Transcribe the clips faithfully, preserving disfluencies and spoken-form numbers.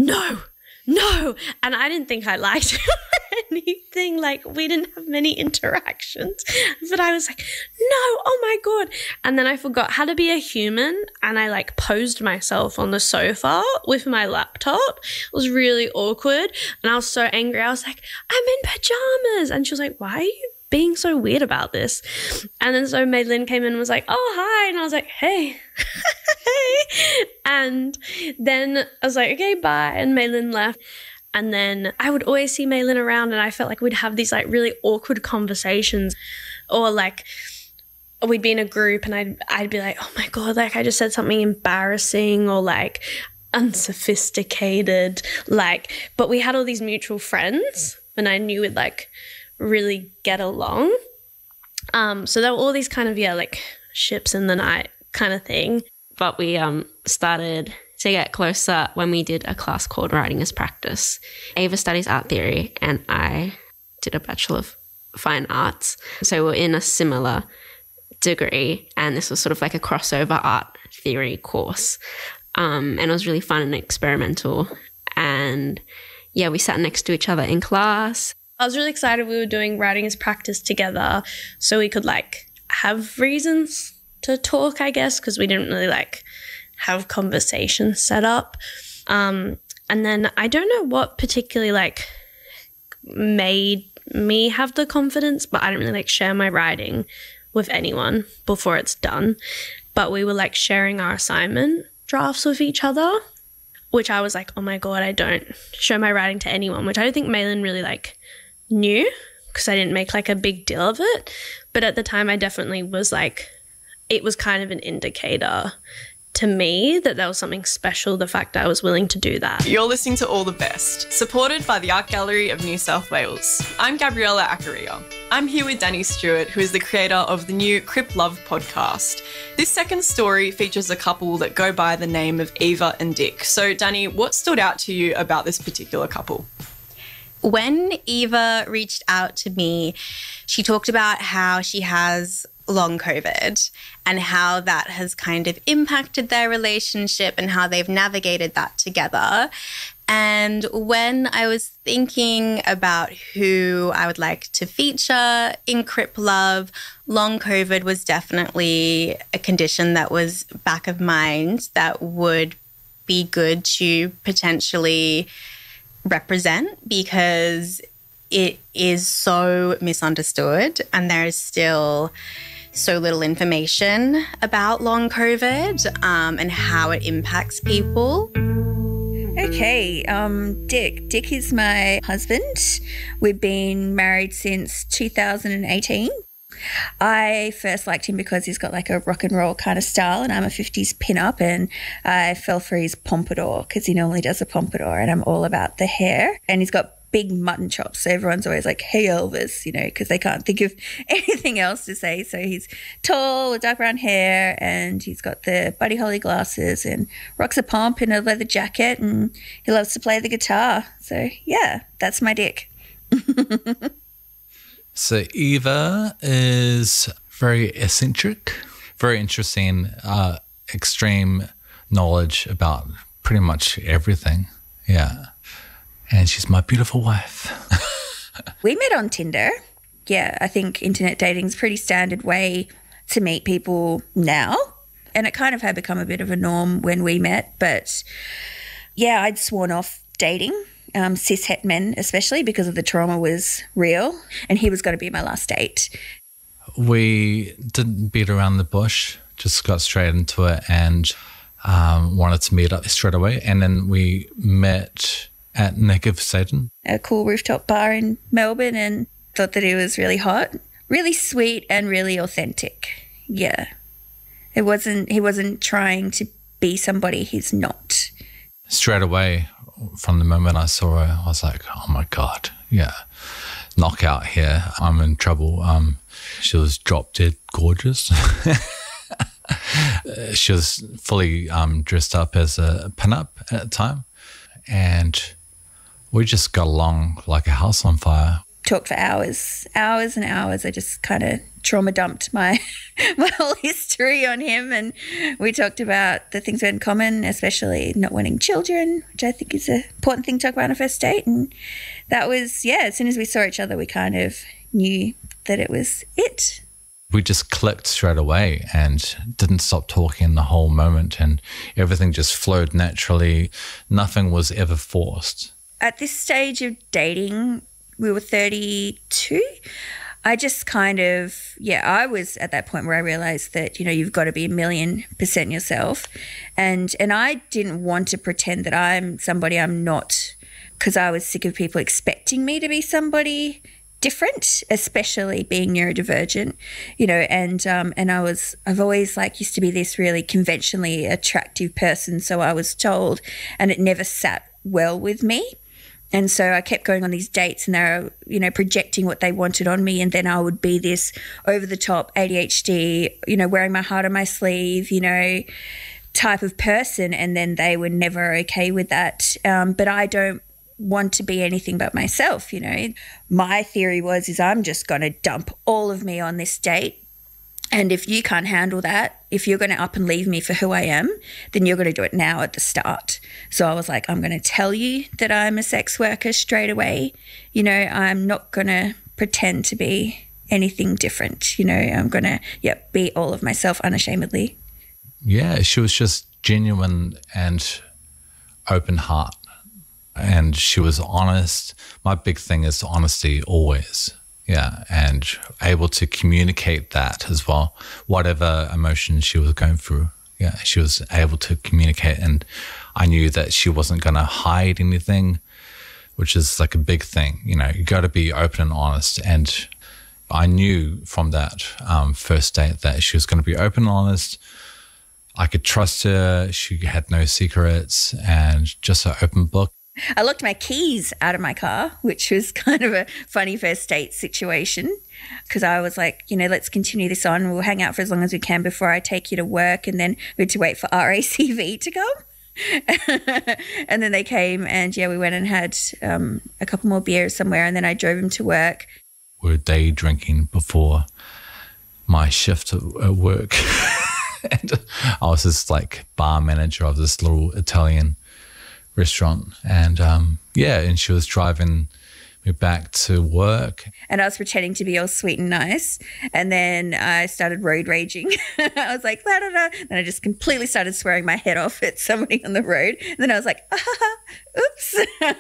no, no. And I didn't think I liked him or anything. Like, we didn't have many interactions. But I was like, no, oh my God. And then I forgot how to be a human. And I like posed myself on the sofa with my laptop. It was really awkward. And I was so angry. I was like, I'm in pajamas. And she was like, why are you being so weird about this? And then so Maylin came in and was like, oh, hi. And I was like, hey. Hey. And then I was like, okay, bye. And Maylin left. And then I would always see Maylin around, and I felt like we'd have these like really awkward conversations, or like we'd be in a group and I'd, I'd be like, oh my God, like I just said something embarrassing or like unsophisticated, like, but we had all these mutual friends and I knew we'd like really get along. Um, so there were all these kind of, yeah, like ships in the night kind of thing. But we um started to get closer when we did a class called Writing as Practice. Ava studies art theory and I did a Bachelor of Fine Arts. So we're in a similar degree, and this was sort of like a crossover art theory course. Um, and it was really fun and experimental. And yeah, we sat next to each other in class. I was really excited we were doing Writing as Practice together so we could like have reasons to talk, I guess, because we didn't really like have conversations set up. Um, and then I don't know what particularly like made me have the confidence, but I didn't really like share my writing with anyone before it's done. But we were like sharing our assignment drafts with each other, which I was like, oh my God, I don't show my writing to anyone, which I don't think Maylin really like knew because I didn't make like a big deal of it. But at the time I definitely was like, it was kind of an indicator to me that there was something special, the fact that I was willing to do that. You're listening to All the Best, supported by the Art Gallery of New South Wales. I'm Gabriella Accaria. I'm here with Danny Stewart, who is the creator of the new Crip Love podcast. This second story features a couple that go by the name of Eva and Dick. So, Danny, what stood out to you about this particular couple? When Eva reached out to me, she talked about how she has long COVID and how that has kind of impacted their relationship and how they've navigated that together. And when I was thinking about who I would like to feature in Crip Love, long COVID was definitely a condition that was back of mind that would be good to potentially represent, because it is so misunderstood and there is still so little information about long COVID um, and how it impacts people. Okay, um, Dick. Dick is my husband. We've been married since two thousand eighteen. I first liked him because he's got like a rock and roll kind of style, and I'm a fifties pin-up, and I fell for his pompadour because he normally does a pompadour, and I'm all about the hair. And he's got big mutton chops, so everyone's always like, hey Elvis, you know, because they can't think of anything else to say. So he's tall with dark brown hair, and he's got the Buddy Holly glasses and rocks a pomp in a leather jacket, and he loves to play the guitar. So yeah, that's my Dick. So Eva is very eccentric, very interesting, uh, extreme knowledge about pretty much everything. Yeah. And she's my beautiful wife. We met on Tinder. Yeah, I think internet dating's a pretty standard way to meet people now. And it kind of had become a bit of a norm when we met. But yeah, I'd sworn off dating, um, cis-het men especially, because of the trauma was real. And he was going to be my last date. We didn't beat around the bush, just got straight into it and um, wanted to meet up straight away. And then we met at Nick of Satan, a cool rooftop bar in Melbourne, and thought that he was really hot, really sweet and really authentic. Yeah. It wasn't, he wasn't trying to be somebody he's not. Straight away, from the moment I saw her, I was like, oh my God, yeah, knockout here. I'm in trouble. Um, she was drop dead gorgeous. She was fully um, dressed up as a pinup at the time. And we just got along like a house on fire. talked for hours, hours and hours. I just kind of trauma dumped my my whole history on him, and we talked about the things we had in common, especially not wanting children, which I think is an important thing to talk about on a first date. And that was, yeah, as soon as we saw each other, we kind of knew that it was it. We just clicked straight away and didn't stop talking the whole moment, and everything just flowed naturally. Nothing was ever forced. At this stage of dating, we were thirty-two. I just kind of, yeah, I was at that point where I realized that, you know, you've got to be a million percent yourself. And and I didn't want to pretend that I'm somebody I'm not, because I was sick of people expecting me to be somebody different, especially being neurodivergent, you know, and um, and I was, I've always like used to be this really conventionally attractive person, so I was told, and it never sat well with me. And so I kept going on these dates and they were, you know, projecting what they wanted on me. And then I would be this over-the-top A D H D, you know, wearing my heart on my sleeve, you know, type of person. And then they were never okay with that. Um, but I don't want to be anything but myself, you know. My theory was is I'm just going to dump all of me on this date. And if you can't handle that, if you're going to up and leave me for who I am, then you're going to do it now at the start. So I was like, I'm going to tell you that I'm a sex worker straight away. You know, I'm not going to pretend to be anything different. You know, I'm going to, yeah, be all of myself unashamedly. Yeah, she was just genuine and open heart. And she was honest. My big thing is honesty always. Yeah, and able to communicate that as well, whatever emotion she was going through. Yeah, she was able to communicate, and I knew that she wasn't going to hide anything, which is like a big thing. You know, you got to be open and honest. And I knew from that um, first date that she was going to be open and honest. I could trust her. She had no secrets and just an open book. I locked my keys out of my car, which was kind of a funny first date situation, because I was like, you know, let's continue this on. We'll hang out for as long as we can before I take you to work. And then we had to wait for R A C V to come. And then they came and, yeah, we went and had um, a couple more beers somewhere, and then I drove him to work. We were day drinking before my shift at work. And I was this like bar manager of this little Italian restaurant, and um yeah and she was driving me back to work, and I was pretending to be all sweet and nice, and then I started road raging. I was like, la da da, and I just completely started swearing my head off at somebody on the road, and then I was like, ah, oops.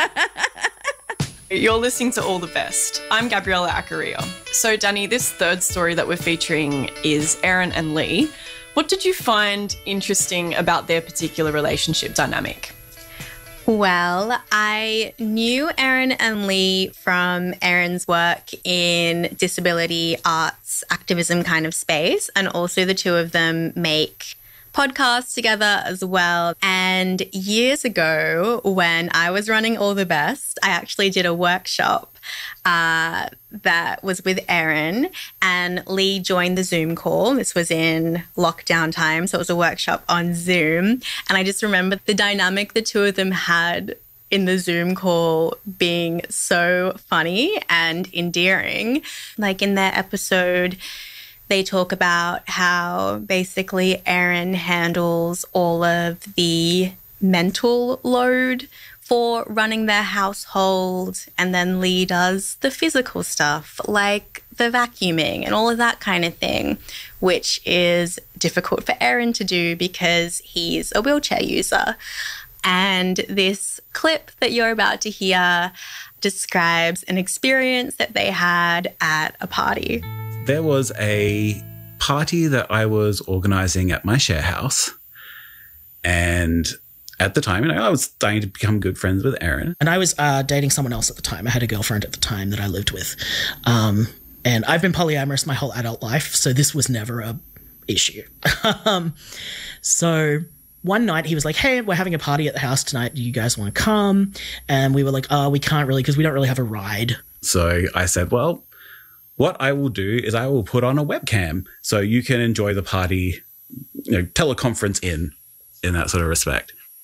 You're listening to All the Best. I'm Gabriella Acaria. So Danny, this third story that we're featuring is Erin and Lee. What did you find interesting about their particular relationship dynamic? Well, I knew Erin and Lee from Erin's work in disability arts activism kind of space, and also the two of them make podcasts together as well. And years ago, when I was running All the Best, I actually did a workshop uh, that was with Erin, and Lee joined the Zoom call. This was in lockdown time, so it was a workshop on Zoom. And I just remember the dynamic the two of them had in the Zoom call being so funny and endearing. Like in their episode, they talk about how basically Erin handles all of the mental load for running their household, and then Lee does the physical stuff like the vacuuming and all of that kind of thing, which is difficult for Erin to do because he's a wheelchair user. And this clip that you're about to hear describes an experience that they had at a party. There was a party that I was organising at my share house, and at the time, you know, I was starting to become good friends with Erin. And I was uh, dating someone else at the time. I had a girlfriend at the time that I lived with. Um, and I've been polyamorous my whole adult life, so this was never a issue. um, so one night he was like, hey, we're having a party at the house tonight. Do you guys want to come? And we were like, oh, we can't really because we don't really have a ride. So I said, well, what I will do is I will put on a webcam so you can enjoy the party, you know, teleconference in, in that sort of respect.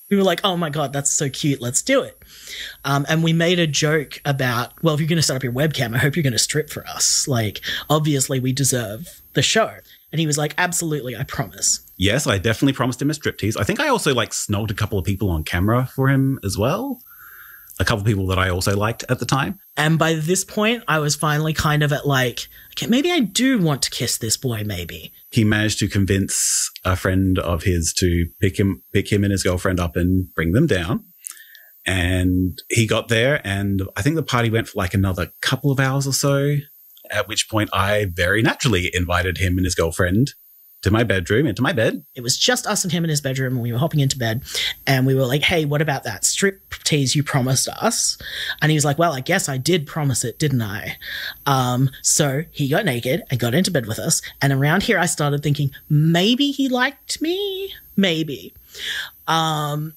We were like, oh my God, that's so cute. Let's do it. Um, and we made a joke about, well, if you're going to set up your webcam, I hope you're going to strip for us. Like, obviously we deserve the show. And he was like, absolutely, I promise. Yes, I definitely promised him a striptease. I think I also like snogged a couple of people on camera for him as well. A couple of people that I also liked at the time. And by this point, I was finally kind of at like, okay, maybe I do want to kiss this boy, maybe. He managed to convince a friend of his to pick him, pick him and his girlfriend up and bring them down. And he got there, and I think the party went for like another couple of hours or so, at which point I very naturally invited him and his girlfriend to my bedroom, into my bed. It was just us and him in his bedroom, and we were hopping into bed, and we were like, hey, what about that strip tease you promised us? And he was like, well, I guess I did promise it, didn't I? Um, so he got naked and got into bed with us. And around here, I started thinking, maybe he liked me. Maybe. Um,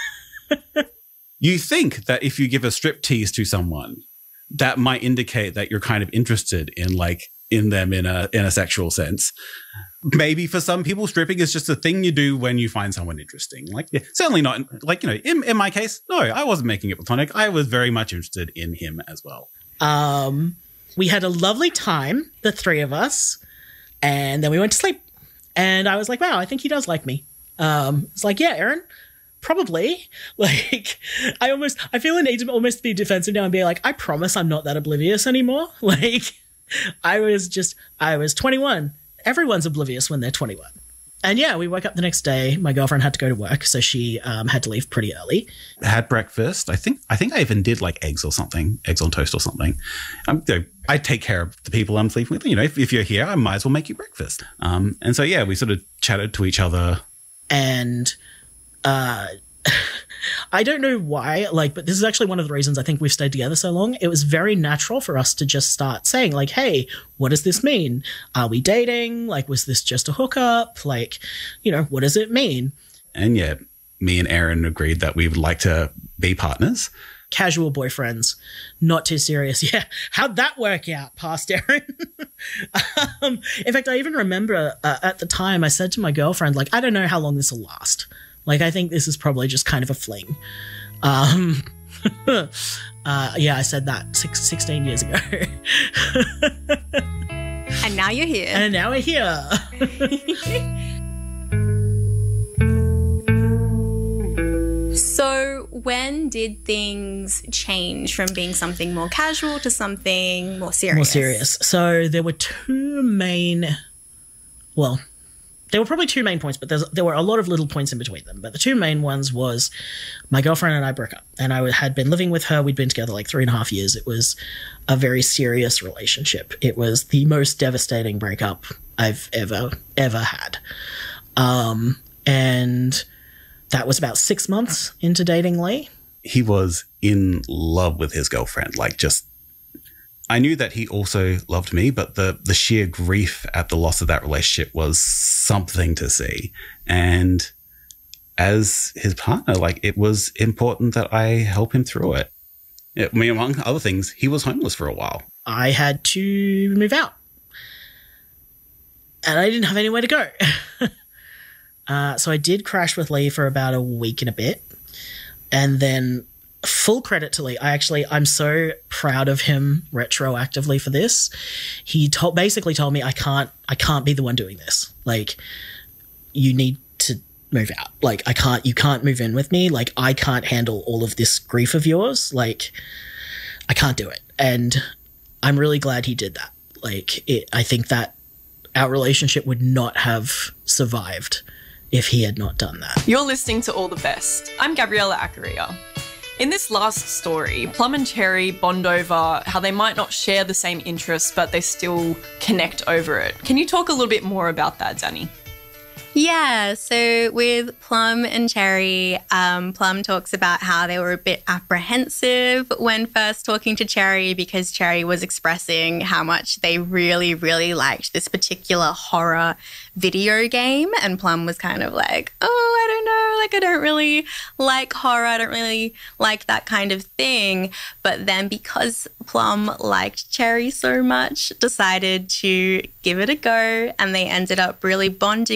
You think that if you give a strip tease to someone, that might indicate that you're kind of interested in like in them in a in a sexual sense. Maybe for some people, stripping is just a thing you do when you find someone interesting. Like, yeah, certainly not like, you know, in, in my case, no, I wasn't making it platonic. I was very much interested in him as well. Um, we had a lovely time, the three of us, and then we went to sleep. And I was like, wow, I think he does like me. Um, it's like, yeah, Aaron, probably. Like, I almost, I feel a need to almost be defensive now and be like, I promise I'm not that oblivious anymore. Like, I was just, I was twenty-one. Everyone's oblivious when they're twenty-one. And yeah, we woke up the next day. My girlfriend had to go to work, so she um, had to leave pretty early. Had breakfast. I think I think I even did like eggs or something, eggs on toast or something. Um, you know, I take care of the people I'm sleeping with. You know, if, if you're here, I might as well make you breakfast. Um, and so, yeah, we sort of chatted to each other. And uh, I don't know why, like, but this is actually one of the reasons I think we've stayed together so long. It was very natural for us to just start saying, like, hey, what does this mean? Are we dating? Like, was this just a hookup? Like, you know, what does it mean? And yeah, me and Aaron agreed that we would like to be partners. Casual boyfriends, not too serious. Yeah, how'd that work out, past Aaron? um, in fact, I even remember uh, at the time I said to my girlfriend, like, I don't know how long this will last. Like, I think this is probably just kind of a fling. Um, uh, yeah, I said that six, sixteen years ago. And now you're here. And now we're here. So when did things change from being something more casual to something more serious? More serious. So there were two main, well, there were probably two main points, but there's, there were a lot of little points in between them. But the two main ones was my girlfriend and I broke up, and I had been living with her. We'd been together like three and a half years. It was a very serious relationship. It was the most devastating breakup I've ever, ever had. Um, and that was about six months into dating Lee. He was in love with his girlfriend, like just, I knew that he also loved me, but the, the sheer grief at the loss of that relationship was something to see. And as his partner, like, it was important that I help him through it. I mean, among other things, he was homeless for a while. I had to move out. And I didn't have anywhere to go. uh, so I did crash with Lee for about a week and a bit. And then full credit to Lee. I actually, I'm so proud of him retroactively for this. He told, basically told me, I can't, I can't be the one doing this. Like, you need to move out. Like, I can't, you can't move in with me. Like, I can't handle all of this grief of yours. Like, I can't do it. And I'm really glad he did that. Like, it, I think that our relationship would not have survived if he had not done that. You're listening to All the Best. I'm Gabriella Acaria. In this last story, Plum and Cherry bond over how they might not share the same interests, but they still connect over it. Can you talk a little bit more about that, Danny? Yeah, so with Plum and Cherry, um, Plum talks about how they were a bit apprehensive when first talking to Cherry because Cherry was expressing how much they really, really liked this particular horror video game. And Plum was kind of like, oh, I don't know, like I don't really like horror. I don't really like that kind of thing. But then because Plum liked Cherry so much, decided to give it a go, and they ended up really bonding over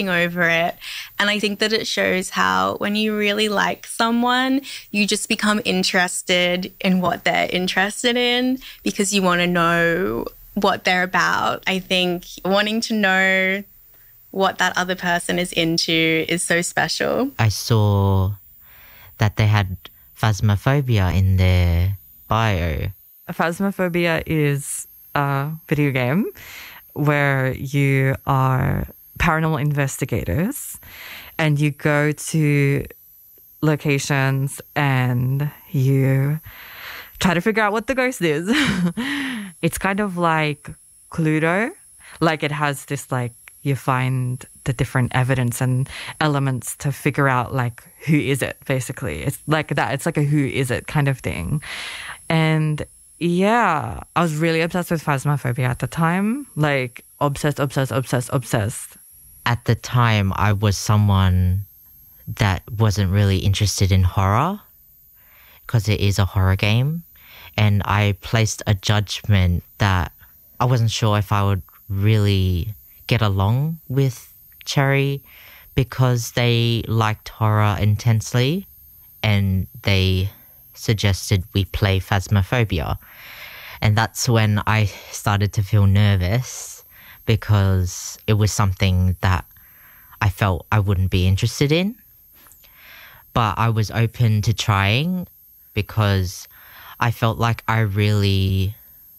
it. And I think that it shows how when you really like someone, you just become interested in what they're interested in because you want to know what they're about. I think wanting to know what that other person is into is so special. I saw that they had Phasmophobia in their bio. Phasmophobia is a video game where you are paranormal investigators and you go to locations and you try to figure out what the ghost is. It's kind of like Cluedo. Like it has this like, you find the different evidence and elements to figure out like who is it basically. It's like that. It's like a who is it kind of thing. And yeah, I was really obsessed with Phasmophobia at the time. Like obsessed, obsessed, obsessed, obsessed. At the time, I was someone that wasn't really interested in horror because it is a horror game. And I placed a judgment that I wasn't sure if I would really get along with Cherry because they liked horror intensely and they suggested we play Phasmophobia. And that's when I started to feel nervous because it was something that I felt I wouldn't be interested in. But I was open to trying because I felt like I really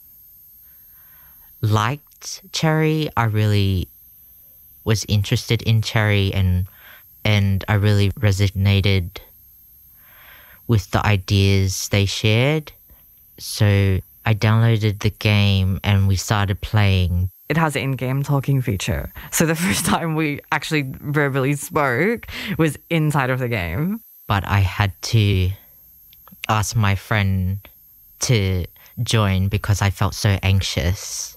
liked Cherry. I really was interested in Cherry and and I really resonated with the ideas they shared. So I downloaded the game and we started playing. It has an in-game talking feature. So the first time we actually verbally spoke was inside of the game. But I had to ask my friend to join because I felt so anxious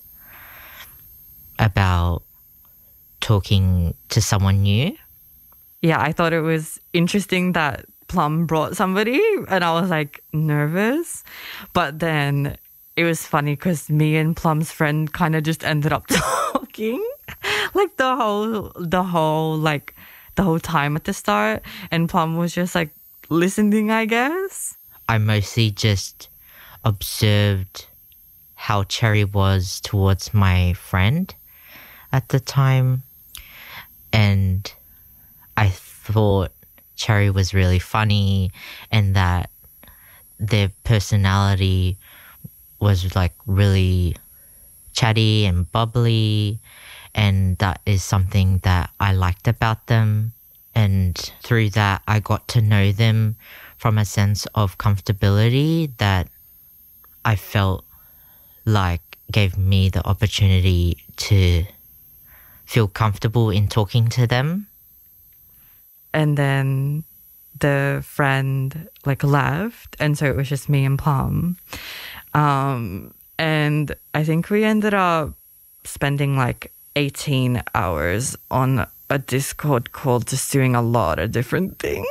about talking to someone new. Yeah, I thought it was interesting that Plum brought somebody and I was like nervous. But then it was funny because me and Plum's friend kind of just ended up talking like the whole, the whole, like the whole time at the start. And Plum was just like listening, I guess. I mostly just observed how Cherry was towards my friend at the time. And I thought Cherry was really funny and that their personality was like really chatty and bubbly, and that is something that I liked about them. And through that I got to know them from a sense of comfortability that I felt like gave me the opportunity to feel comfortable in talking to them. And then the friend like left, and so it was just me and Plum. Um, and I think we ended up spending like eighteen hours on a Discord call just doing a lot of different things.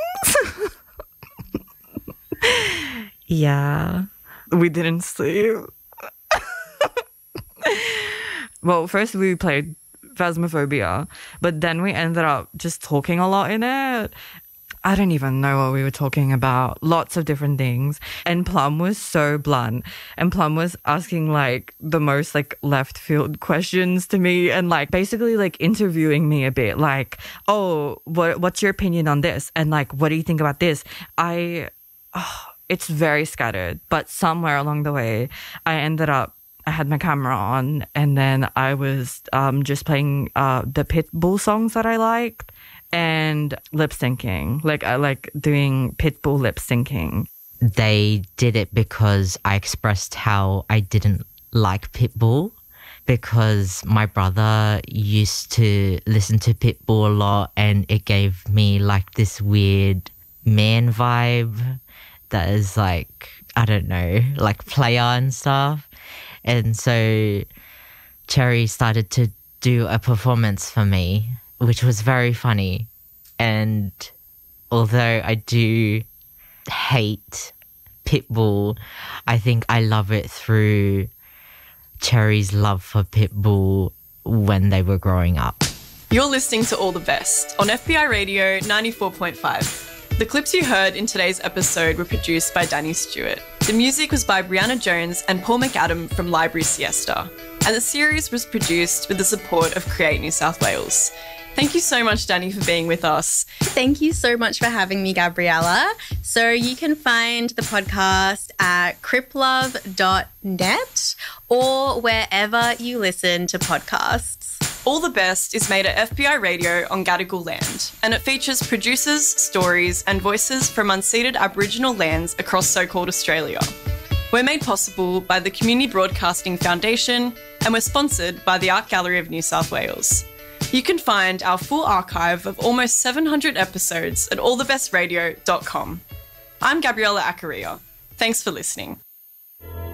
Yeah, we didn't sleep. Well, first we played Phasmophobia, but then we ended up just talking a lot in it. I don't even know what we were talking about. Lots of different things. And Plum was so blunt. And Plum was asking like the most like left field questions to me and like basically like interviewing me a bit. Like, oh, what what's your opinion on this? And like, what do you think about this? I, oh, it's very scattered. But somewhere along the way, I ended up, I had my camera on and then I was um, just playing uh, the Pitbull songs that I liked. And lip syncing, like I like doing Pitbull lip syncing. They did it because I expressed how I didn't like Pitbull because my brother used to listen to Pitbull a lot and it gave me like this weird man vibe that is like, I don't know, like player and stuff. And so Cherry started to do a performance for me, which was very funny. And although I do hate Pitbull, I think I love it through Cherry's love for Pitbull when they were growing up. You're listening to All the Best on F B I Radio ninety-four point five. The clips you heard in today's episode were produced by Danny Stewart. The music was by Brianna Jones and Paul McAdam from Library Siesta. And the series was produced with the support of Create New South Wales. Thank you so much, Danny, for being with us. Thank you so much for having me, Gabriella. So you can find the podcast at criplove dot net or wherever you listen to podcasts. All the Best is made at F B I Radio on Gadigal land, and it features producers, stories and voices from unceded Aboriginal lands across so-called Australia. We're made possible by the Community Broadcasting Foundation, and we're sponsored by the Art Gallery of New South Wales. You can find our full archive of almost seven hundred episodes at all the best radio dot com. I'm Gabriella Acaria. Thanks for listening.